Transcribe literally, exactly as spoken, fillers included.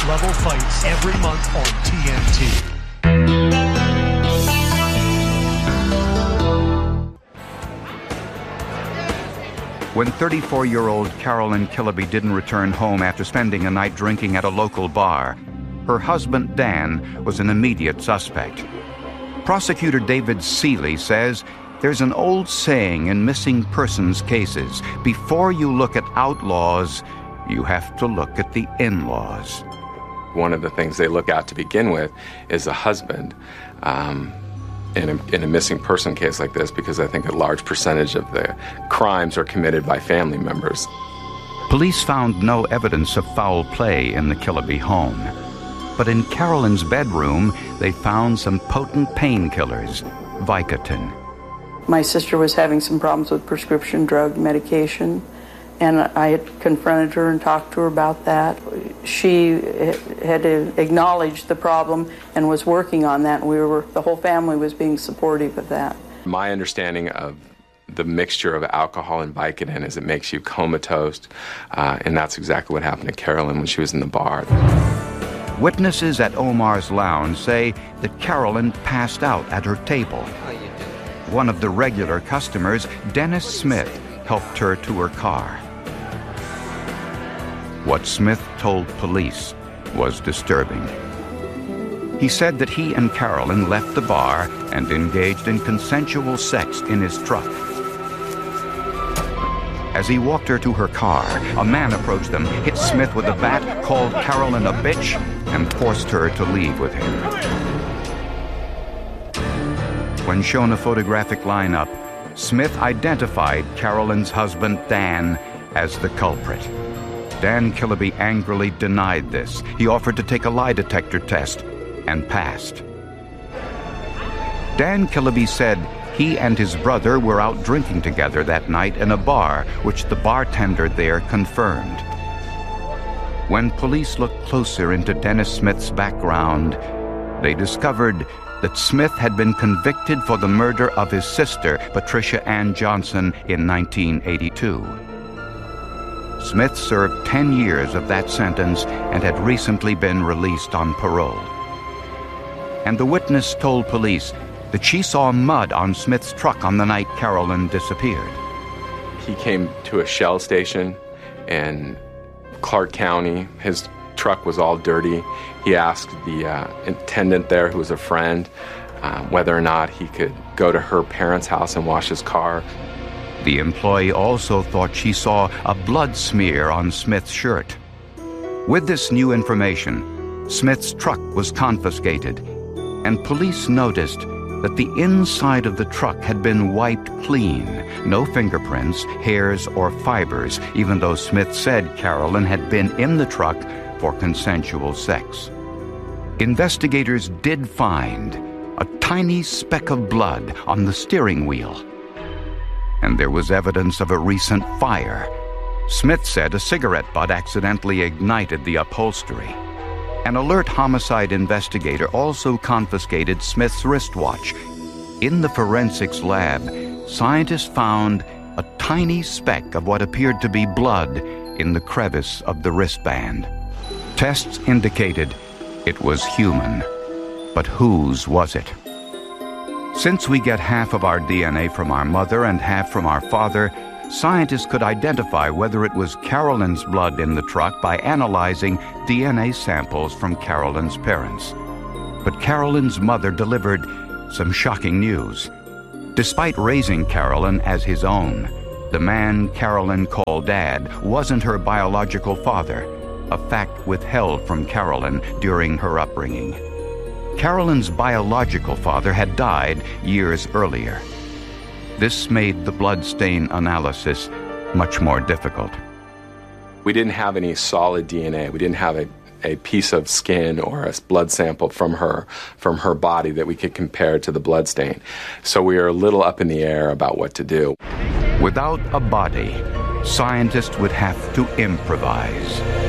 level fights every month on T N T. When thirty-four-year-old Carolyn Killaby didn't return home after spending a night drinking at a local bar, her husband, Dan, was an immediate suspect. Prosecutor David Seeley says there's an old saying in missing persons cases: before you look at outlaws, you have to look at the in-laws. One of the things they look at to begin with is a husband um, in, a, in a missing person case like this, because I think a large percentage of the crimes are committed by family members. Police found no evidence of foul play in the Killaby home. But in Carolyn's bedroom, they found some potent painkillers, Vicodin. My sister was having some problems with prescription drug medication, and I had confronted her and talked to her about that. She had acknowledged the problem and was working on that, and we were, the whole family was being supportive of that. My understanding of the mixture of alcohol and Vicodin is it makes you comatose, uh, and that's exactly what happened to Carolyn when she was in the bar. Witnesses at Omar's Lounge say that Carolyn passed out at her table. One of the regular customers, Dennis Smith, helped her to her car. What Smith told police was disturbing. He said that he and Carolyn left the bar and engaged in consensual sex in his truck. As he walked her to her car, a man approached them, hit Smith with a bat, called Carolyn a bitch, and forced her to leave with him. When shown a photographic lineup, Smith identified Carolyn's husband, Dan, as the culprit. Dan Killaby angrily denied this. He offered to take a lie detector test and passed. Dan Killaby said he and his brother were out drinking together that night in a bar, which the bartender there confirmed. When police looked closer into Dennis Smith's background, they discovered that Smith had been convicted for the murder of his sister, Patricia Ann Johnson, in nineteen eighty-two. Smith served ten years of that sentence and had recently been released on parole. And the witness told police that she saw mud on Smith's truck on the night Carolyn disappeared. He came to a Shell station in Clark County. His truck was all dirty. He asked the uh, attendant there, who was a friend, uh, whether or not he could go to her parents' house and wash his car. The employee also thought she saw a blood smear on Smith's shirt. With this new information, Smith's truck was confiscated, and police noticed that the inside of the truck had been wiped clean. No fingerprints, hairs, or fibers, even though Smith said Carolyn had been in the truck for consensual sex. Investigators did find a tiny speck of blood on the steering wheel. And there was evidence of a recent fire. Smith said a cigarette butt accidentally ignited the upholstery. An alert homicide investigator also confiscated Smith's wristwatch. In the forensics lab, scientists found a tiny speck of what appeared to be blood in the crevice of the wristband. Tests indicated it was human, but whose was it? Since we get half of our D N A from our mother and half from our father, scientists could identify whether it was Carolyn's blood in the truck by analyzing D N A samples from Carolyn's parents. But Carolyn's mother delivered some shocking news. Despite raising Carolyn as his own, the man Carolyn called Dad wasn't her biological father, a fact withheld from Carolyn during her upbringing. Carolyn's biological father had died years earlier. This made the bloodstain analysis much more difficult. We didn't have any solid D N A. We didn't have a, a piece of skin or a blood sample from her, from her body that we could compare to the bloodstain. So we were a little up in the air about what to do. Without a body, scientists would have to improvise.